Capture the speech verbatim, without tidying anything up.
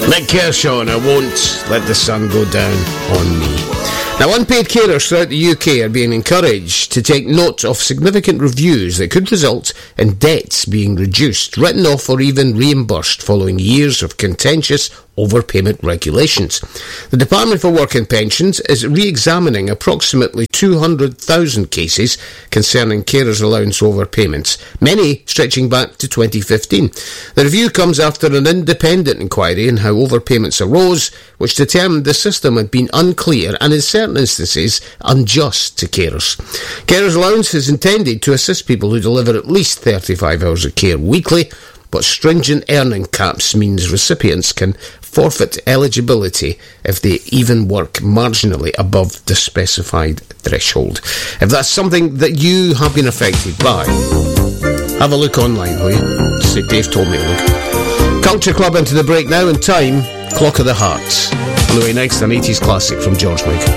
Nick Kershaw, and I won't let the sun go down on me. Now, unpaid carers throughout the U K are being encouraged to take note of significant reviews that could result in debts being reduced, written off or even reimbursed following years of contentious overpayment regulations. The Department for Work and Pensions is re-examining approximately two hundred thousand cases concerning carers' allowance overpayments, many stretching back to twenty fifteen. The review comes after an independent inquiry into how overpayments arose, which determined the system had been unclear and in certain instances unjust to carers. Carers' allowance is intended to assist people who deliver at least thirty-five hours of care weekly, but stringent earning caps means recipients can forfeit eligibility if they even work marginally above the specified threshold. If that's something that you have been affected by, have a look online, will you? Just say Dave told me to look. Culture Club into the break now, in time, Clock of the Heart. On the way next, an eighties classic from George Michael.